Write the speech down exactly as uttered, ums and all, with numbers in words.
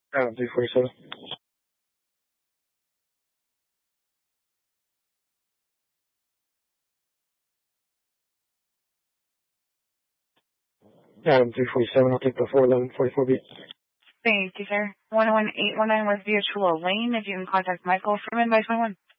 Adam three forty-seven. Adam three forty-seven, I'll take the four eleven forty-four beat. Thank you, sir. one one eight one nine West Via Chulo Lane. If you can contact Michael Freeman by twenty-one.